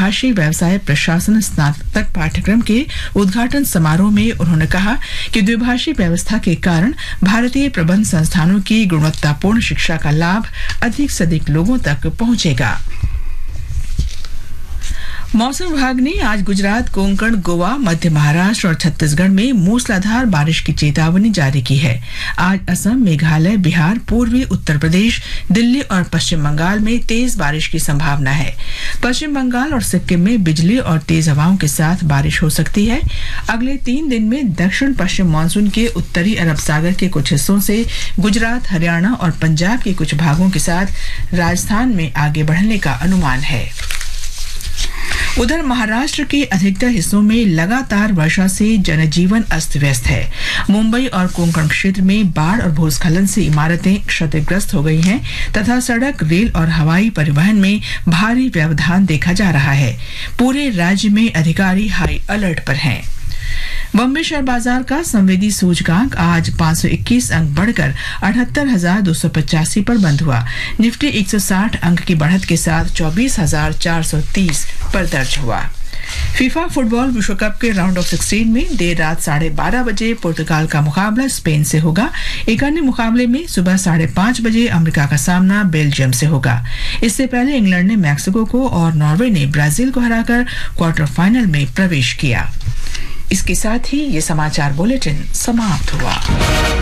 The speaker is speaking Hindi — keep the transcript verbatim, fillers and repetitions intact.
द्विभाषी व्यवसाय प्रशासन स्नातक पाठ्यक्रम के उद्घाटन समारोह में उन्होंने कहा कि द्विभाषी व्यवस्था के कारण भारतीय प्रबंध संस्थानों की गुणवत्तापूर्ण शिक्षा का लाभ अधिक से अधिक लोगों तक पहुंचेगा। मौसम विभाग ने आज गुजरात, कोंकण, गोवा, मध्य महाराष्ट्र और छत्तीसगढ़ में मूसलाधार बारिश की चेतावनी जारी की है। आज असम, मेघालय, बिहार, पूर्वी उत्तर प्रदेश, दिल्ली और पश्चिम बंगाल में तेज बारिश की संभावना है। पश्चिम बंगाल और सिक्किम में बिजली और तेज हवाओं के साथ बारिश हो सकती है। अगले तीन दिन में दक्षिण पश्चिम मानसून के उत्तरी अरब सागर के कुछ हिस्सों से गुजरात, हरियाणा और पंजाब के कुछ भागों के साथ राजस्थान में आगे बढ़ने का अनुमान है। उधर महाराष्ट्र के अधिकतर हिस्सों में लगातार वर्षा से जनजीवन अस्त व्यस्त है। मुंबई और कोंकण क्षेत्र में बाढ़ और भूस्खलन से इमारतें क्षतिग्रस्त हो गई हैं तथा सड़क, रेल और हवाई परिवहन में भारी व्यवधान देखा जा रहा है। पूरे राज्य में अधिकारी हाई अलर्ट पर हैं। बॉम्बे शेयर बाजार का संवेदी सूचकांक आज पाँच सौ इक्कीस अंक बढ़कर अठहत्तर हजार दो सौ पचासी पर बंद हुआ। निफ्टी एक सौ साठ अंक की बढ़त के साथ चौबीस हजार चार सौ तीस पर दर्ज हुआ। फीफा फुटबॉल विश्व कप के राउंड ऑफ सिक्सटीन में देर रात साढ़े बारह बजे पुर्तगाल का मुकाबला स्पेन से होगा। एक अन्य मुकाबले में सुबह साढ़े पाँच बजे अमेरिका का सामना बेल्जियम से होगा। इससे पहले इंग्लैंड ने मैक्सिको को और नॉर्वे ने ब्राजील को हराकर क्वार्टर फाइनल में प्रवेश किया। इसके साथ ही ये समाचार बुलेटिन समाप्त हुआ।